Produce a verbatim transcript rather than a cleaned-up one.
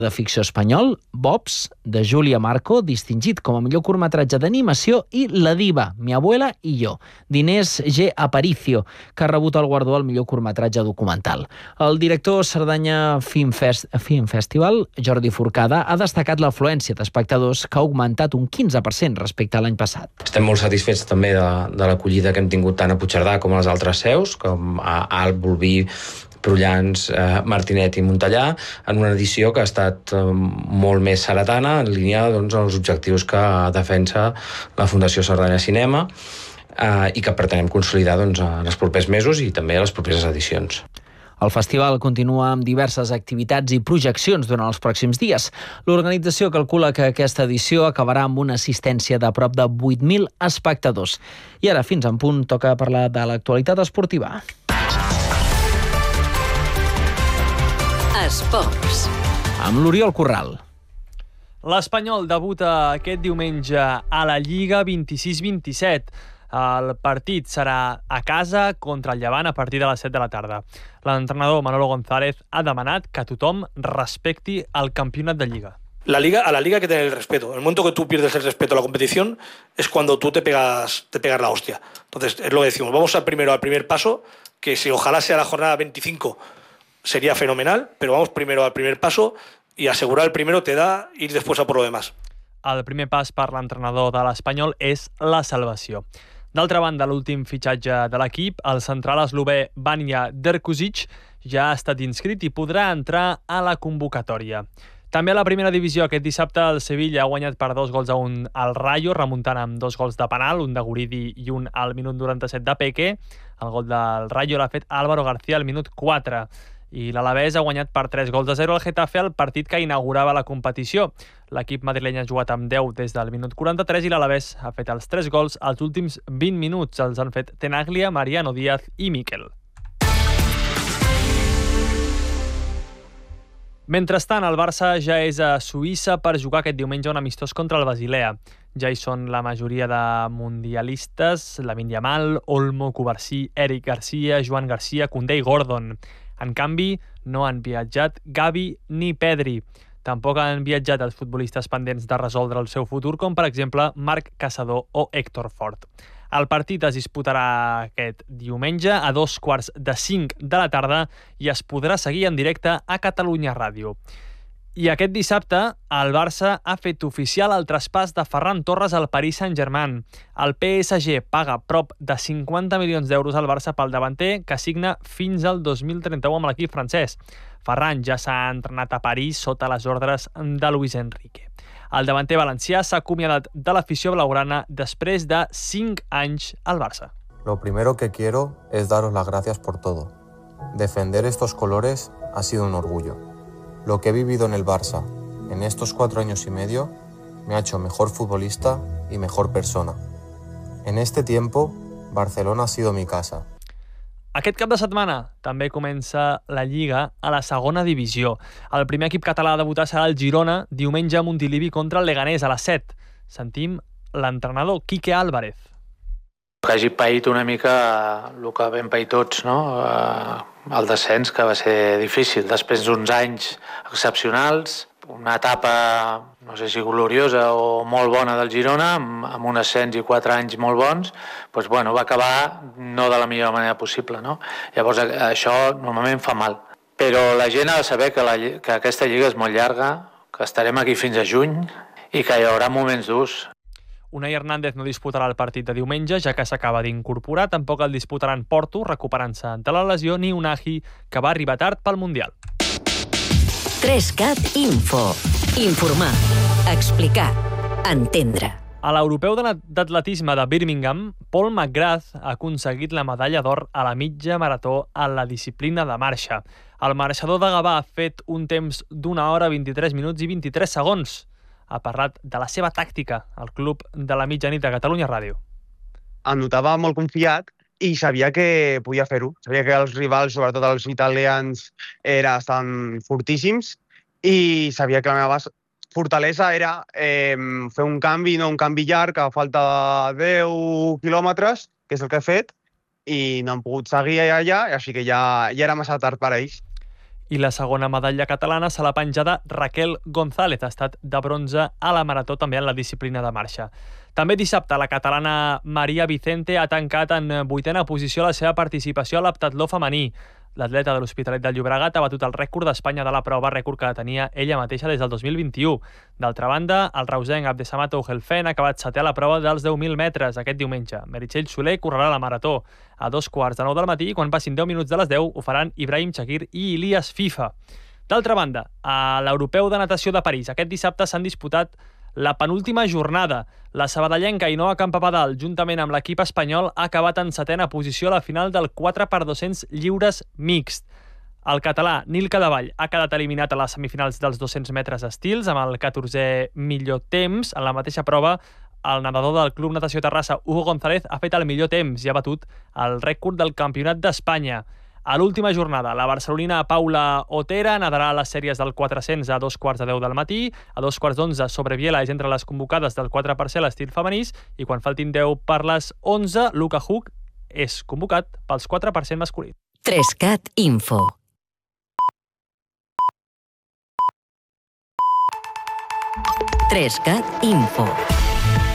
de ficció espanyol, Bobs, de Júlia Marco, distingit com a millor curtmetratge d'animació, i La diva, mi abuela i jo, d'Inés G. Aparicio, que ha rebut el guardó al millor curtmetratge documental. El director Cerdanya Film, Fest Film Festival, Jordi Forcada, ha destacat l'afluència d'espectadors, que ha augmentat un quinze per cent respecte a l'any passat. Estem molt satisfets també de, de l'acollida que hem tingut tant a Puigcerdà com a les altres seus, com a Alp, Bolvir, Prullans, eh, Martinet i Montellà, en una edició que ha estat eh, molt més seretana, en línia doncs, amb els objectius que defensa la Fundació Cerdanya Cinema eh, i que pretenem consolidar doncs, en els propers mesos i també a les properes edicions. El festival continua amb diverses activitats i projeccions durant els pròxims dies. L'organització calcula que aquesta edició acabarà amb una assistència de prop de vuit mil espectadors. I ara, fins en punt, toca parlar de l'actualitat esportiva. Esports. Amb l'Oriol Corral. L'Espanyol debuta aquest diumenge a la Lliga vint-i-sis vint-i-set. El partit serà a casa contra el Llevant a partir de les set de la tarda. L'entrenador Manolo González ha demanat que tothom respecti el campionat de Lliga. La liga, a la liga hay que tener el respeto. El momento que tú pierdes el respeto a la competición es cuando tú te pegas, te pegas la hostia. Entonces, es lo que decimos. Vamos al primero, al primer paso, que si ojalá sea la jornada veinticinco, sería fenomenal, pero vamos primero al primer paso y asegurar el primero te da ir después a por lo demás. El primer pas per l'entrenador de l'Espanyol és la salvació. D'altra banda, l'últim fitxatge de l'equip, el central eslové Vanja Drkušić, ja ha estat inscrit i podrà entrar a la convocatòria. També a la primera divisió aquest dissabte el Sevilla ha guanyat per dos gols a un al Rayo, remuntant amb dos gols de penal, un de Guridi i un al minut noranta-set de Peque. El gol del Rayo l'ha fet Álvaro García al minut quatre. I l'Alavés ha guanyat per tres gols a zero al Getafe al partit que inaugurava la competició. L'equip madrileny ha jugat amb deu des del minut quaranta-tres i l'Alavés ha fet els tres gols als últims vint minuts. Els han fet Tenaglia, Mariano Díaz i Miquel. Mentrestant, el Barça ja és a Suïssa per jugar aquest diumenge un amistós contra el Basilea. Ja hi són la majoria de mundialistes, Lamine Yamal, Olmo, Cubarsí, Eric Garcia, Joan Garcia, Koundé i Gordon. En canvi, no han viatjat Gavi ni Pedri. Tampoc han viatjat els futbolistes pendents de resoldre el seu futur, com per exemple Marc Caçador o Héctor Fort. El partit es disputarà aquest diumenge a dos quarts de cinc de la tarda i es podrà seguir en directe a Catalunya Ràdio. I aquest dissabte, el Barça ha fet oficial el traspàs de Ferran Torres al Paris Saint-Germain. El P S G paga prop de cinquanta milions d'euros al Barça pel davanter, que signa fins al dos mil trenta-u amb l'equip francès. Ferran ja s'ha entrenat a París sota les ordres de Luis Enrique. El davanter valencià s'ha acomiadat de l'afició blaugrana després de cinc anys al Barça. Lo primero que quiero es daros las gracias por todo. Defender estos colores ha sido un orgullo. Lo que he vivido en el Barça en estos cuatro años y medio me ha hecho mejor futbolista y mejor persona. En este tiempo, Barcelona ha sido mi casa. Aquest cap de setmana també comença la Lliga a la segona divisió. El primer equip català a debutar serà el Girona, diumenge a Montilivi contra el Leganés a les set. Sentim l'entrenador Quique Álvarez. Que hagi paït una mica el que vam pair tots, no? El descens, que va ser difícil. Després d'uns anys excepcionals, una etapa, no sé si gloriosa o molt bona del Girona, amb un ascens i quatre anys molt bons, doncs, bueno, va acabar no de la millor manera possible, no? Llavors això normalment fa mal. Però la gent ha de saber que, la, que aquesta lliga és molt llarga, que estarem aquí fins a juny i que hi haurà moments durs. Unai Hernández no disputarà el partit de diumenge, ja que s'acaba d'incorporar. Tampoc el disputaran Porto, recuperant-se de la lesió, ni Unai, que va arribar tard pel Mundial. tres cat Info. Informar, explicar, entendre. A l'europeu d'atletisme de Birmingham, Paul McGrath ha aconseguit la medalla d'or a la mitja marató a la disciplina de marxa. El marxador de Gavà ha fet un temps d'una hora, vint-i-tres minuts i vint-i-tres segons. Ha parlat de la seva tàctica al Club de la Mitjanit de Catalunya Ràdio. Em notava molt confiat i sabia que podia fer-ho. Sabia que els rivals, sobretot els italians, era, estaven fortíssims i sabia que la meva fortalesa era eh, fer un canvi, no un canvi llarg, a falta de deu quilòmetres, que és el que he fet, i no hem pogut seguir allà, així que ja, ja era massa tard per a ells. I la segona medalla catalana se l'ha penjada Raquel González, ha estat de bronze a la marató, també en la disciplina de marxa. També dissabte la catalana Maria Vicente ha tancat en vuitena posició la seva participació a l'heptatló femení. L'atleta de l'Hospitalet de Llobregat ha batut el rècord d'Espanya de la prova, rècord que tenia ella mateixa des del dos mil vint-i-u. D'altra banda, el reusenc Abdesamat Ouhelfen ha acabat setè a la prova dels deu mil metres aquest diumenge. Meritxell Soler correrà la marató a dos quarts de nou del matí i quan passin deu minuts de les deu ho faran Ibrahim Chakir i Ilias Fifa. D'altra banda, a l'Europeu de Natació de París aquest dissabte s'han disputat la penúltima jornada. La sabadellenca Ainhoa Campapadal, juntament amb l'equip espanyol, ha acabat en setena posició a la final del quatre per dos-cents lliures mixt. El català Nil Cadevall ha quedat eliminat a les semifinals dels dos-cents metres estils amb el catorzè millor temps. En la mateixa prova, el nedador del Club Natació Terrassa, Hugo González, ha fet el millor temps i ha batut el rècord del Campionat d'Espanya. A l'última jornada, la barcelonina Paula Otera nadarà a les sèries del quatre-cents a dos quarts de deu del matí, a dos quarts d'onze sobre Biela és entre les convocades del quatre per cent l'estil femenís i quan faltin deu per les onze, Luca Huck és convocat pels quatre per cent masculí. tres cat Info. tres cat Info.